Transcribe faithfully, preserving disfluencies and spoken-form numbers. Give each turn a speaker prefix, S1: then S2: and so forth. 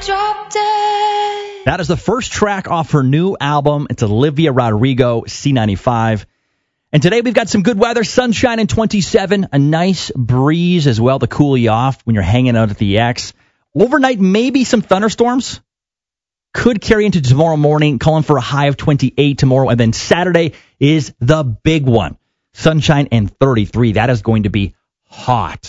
S1: drop dead.
S2: That is the first track off her new album. It's Olivia Rodrigo, C ninety-five. And today we've got some good weather, sunshine and twenty-seven, a nice breeze as well to cool you off when you're hanging out at the X. Overnight, maybe some thunderstorms. Could carry into tomorrow morning, calling for a high of twenty-eight tomorrow. And then Saturday is the big one. Sunshine and thirty-three. That is going to be hot.